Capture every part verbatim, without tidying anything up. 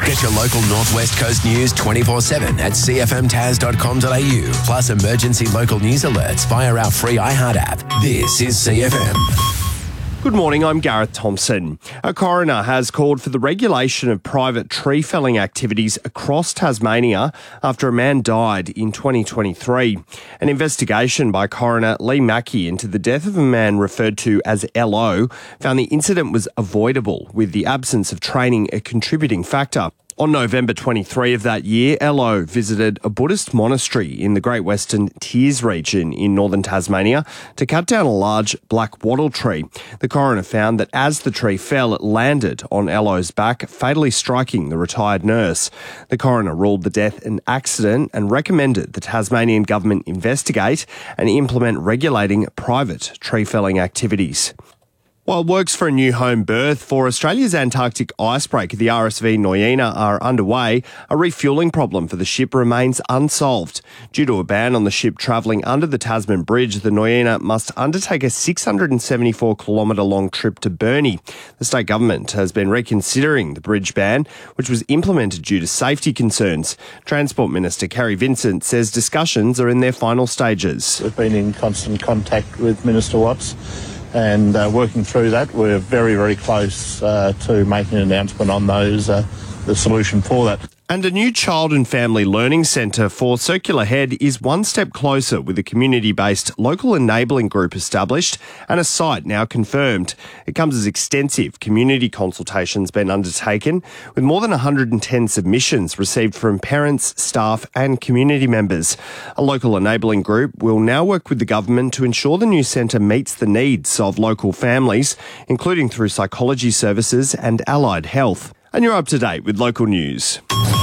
Get your local Northwest Coast news twenty-four seven at c f m taz dot com dot a u, plus emergency local news alerts via our free iHeart app. This is C F M. Good morning, I'm Gareth Thompson. A coroner has called for the regulation of private tree felling activities across Tasmania after a man died in twenty twenty-three. An investigation by coroner Lee Mackey into the death of a man referred to as L O found the incident was avoidable, with the absence of training a contributing factor. On November twenty-third of that year, L O visited a Buddhist monastery in the Great Western Tears region in northern Tasmania to cut down a large black wattle tree. The coroner found that as the tree fell, it landed on L O's back, fatally striking the retired nurse. The coroner ruled the death an accident and recommended the Tasmanian government investigate and implement regulating private tree felling activities. While works for a new home berth for Australia's Antarctic icebreaker, the R S V Noyena, are underway, a refuelling problem for the ship remains unsolved. Due to a ban on the ship travelling under the Tasman Bridge, the Noyena must undertake a six hundred seventy-four kilometre long trip to Burnie. The state government has been reconsidering the bridge ban, which was implemented due to safety concerns. Transport Minister Kerry Vincent says discussions are in their final stages. We've been in constant contact with Minister Watts, and uh, working through that, we're very, very close uh, to making an announcement on those, uh, the solution for that. And a new child and family learning centre for Circular Head is one step closer, with a community-based local enabling group established and a site now confirmed. It comes as extensive community consultations been undertaken, with more than one hundred ten submissions received from parents, staff and community members. A local enabling group will now work with the government to ensure the new centre meets the needs of local families, including through psychology services and allied health. And you're up to date with local news.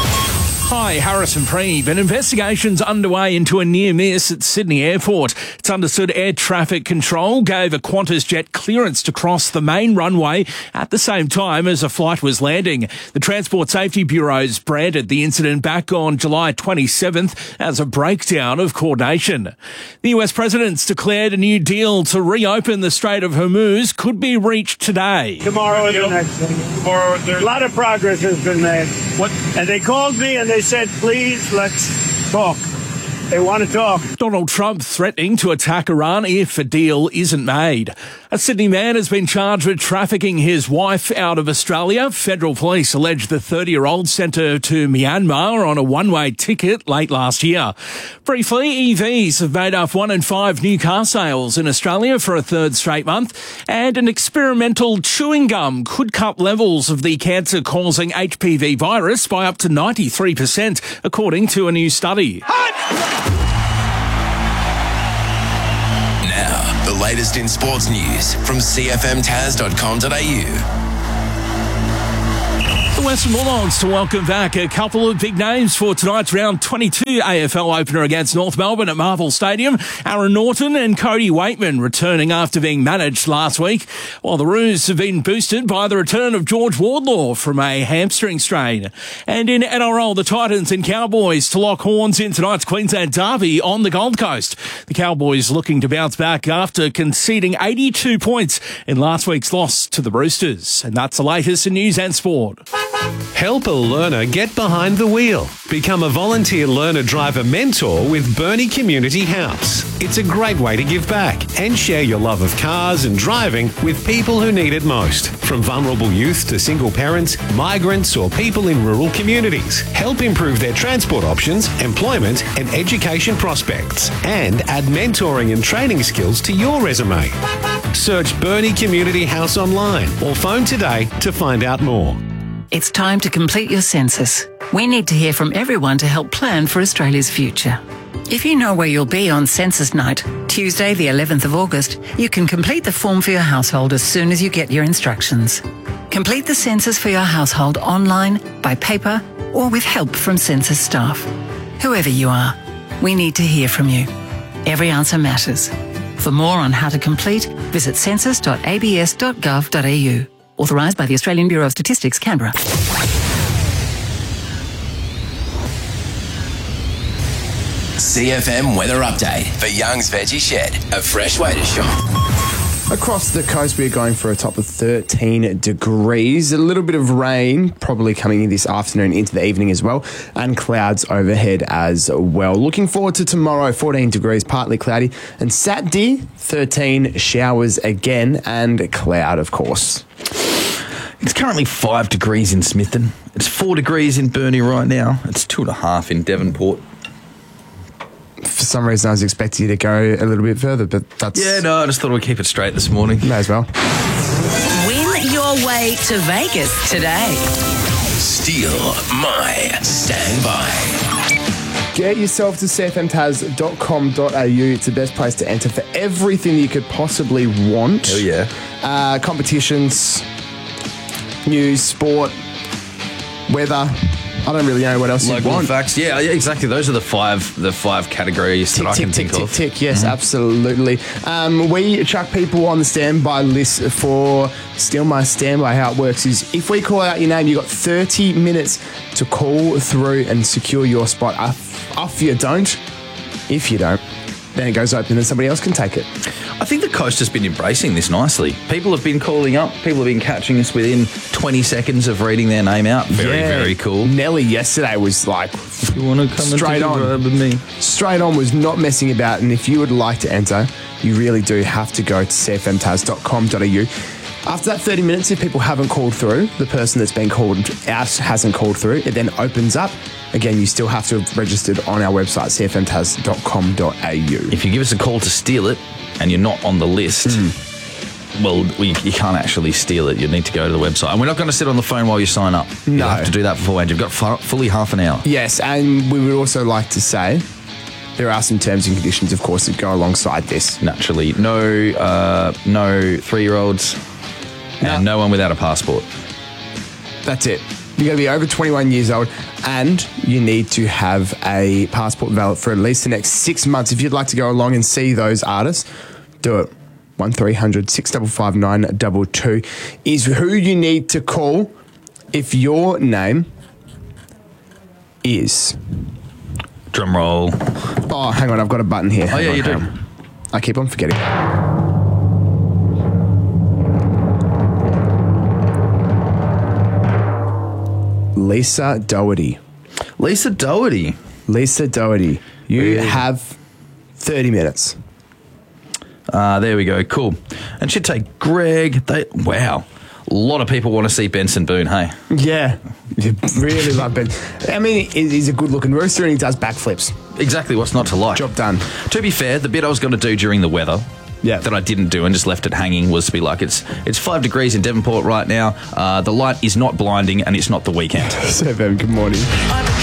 Hi, Harrison Preeve. An investigation's underway into a near miss at Sydney Airport. It's understood air traffic control gave a Qantas jet clearance to cross the main runway at the same time as a flight was landing. The Transport Safety Bureau's branded the incident back on July twenty-seventh as a breakdown of coordination. The U S president's declared a new deal to reopen the Strait of Hormuz could be reached today. Tomorrow is the next thing. Tomorrow, a lot of progress has been made. What? And they called me and they said, please, let's talk. They want to talk. Donald Trump threatening to attack Iran if a deal isn't made. A Sydney man has been charged with trafficking his wife out of Australia. Federal police allege the thirty-year-old sent her to Myanmar on a one-way ticket late last year. Briefly, E Vs have made up one in five new car sales in Australia for a third straight month, and an experimental chewing gum could cut levels of the cancer-causing H P V virus by up to ninety-three percent, according to a new study. Now, the latest in sports news from c f m taz dot com dot a u. The Western Bulldogs to welcome back a couple of big names for tonight's round twenty-two A F L opener against North Melbourne at Marvel Stadium. Aaron Norton and Cody Waitman returning after being managed last week, while the Roos have been boosted by the return of George Wardlaw from a hamstring strain. And in N R L, the Titans and Cowboys to lock horns in tonight's Queensland derby on the Gold Coast. The Cowboys looking to bounce back after conceding eighty-two points in last week's loss to the Roosters. And that's the latest in news and sport. Help a learner get behind the wheel. Become a volunteer learner driver mentor with Burnie Community House. It's a great way to give back and share your love of cars and driving with people who need it most. From vulnerable youth to single parents, migrants or people in rural communities. Help improve their transport options, employment and education prospects. And add mentoring and training skills to your resume. Search Burnie Community House online or phone today to find out more. It's time to complete your census. We need to hear from everyone to help plan for Australia's future. If you know where you'll be on census night, Tuesday the eleventh of August, you can complete the form for your household as soon as you get your instructions. Complete the census for your household online, by paper, or with help from census staff. Whoever you are, we need to hear from you. Every answer matters. For more on how to complete, visit census dot a b s dot gov dot a u. Authorised by the Australian Bureau of Statistics, Canberra. C F M weather update for Young's Veggie Shed, a fresh way to shop. Across the coast, we're going for a top of thirteen degrees. A little bit of rain probably coming in this afternoon into the evening as well, and clouds overhead as well. Looking forward to tomorrow, fourteen degrees, partly cloudy, and Saturday, thirteen showers again, and cloud, of course. It's currently five degrees in Smithton. It's four degrees in Burnie right now. It's two and a half in Devonport. For some reason, I was expecting you to go a little bit further, but that's... Yeah, no, I just thought we'd keep it straight this morning. May as well. Win your way to Vegas today. Steal my standby. Get yourself to c f m taz dot com dot a u. It's the best place to enter for everything you could possibly want. Hell yeah. Uh, competitions, news, sport, weather. I don't really know what else you Local want. facts. Yeah, yeah, exactly. Those are the five the five categories Tick, that I tick, can tick, think tick, of. tick. Yes, Mhm. absolutely. Um, we chuck people on the standby list for Steal My Standby. How it works is if we call out your name, you've got thirty minutes to call through and secure your spot. If, if you don't, if you don't, then it goes open and somebody else can take it. I think the coast has been embracing this nicely. People have been calling up. People have been catching us within twenty seconds of reading their name out. Very, Yeah. very cool. Nelly yesterday was like, You want to come straight and on. take a ride with me? Straight on, was not messing about. And if you would like to enter, you really do have to go to c f m taz dot com dot a u. After that thirty minutes, if people haven't called through, the person that's been called out hasn't called through, it then opens up. Again, you still have to have registered on our website, c f m taz dot com dot a u. If you give us a call to steal it and you're not on the list, well, we, you can't actually steal it. You need to go to the website. And we're not going to sit on the phone while you sign up. No. You have to do that beforehand. You've got fu- fully half an hour. Yes, and we would also like to say there are some terms and conditions, of course, that go alongside this. Naturally. No, uh, no three-year-olds and no one without a passport. That's it. You've got to be over twenty-one years old and you need to have a passport valid for at least the next six months. If you'd like to go along and see those artists, do it. one three hundred six five five nine two two is who you need to call if your name is... Drum roll. Oh, hang on, I've got a button here. Oh, Hang yeah, on, you hang do. on. I keep on forgetting. Lisa Doherty. Lisa Doherty. Lisa Doherty. You Really? have thirty minutes. Ah, there we go. Cool. And she'd take Greg. They wow. A lot of people want to see Benson Boone, hey? Yeah. You really love Ben. I mean, he- he's a good-looking rooster and he does backflips. Exactly, what's not to like? Job done. To be fair, the bit I was going to do during the weather Yeah. that I didn't do and just left it hanging was to be like, it's it's five degrees in Devonport right now. Uh, the light is not blinding and it's not the weekend. Seven, good morning.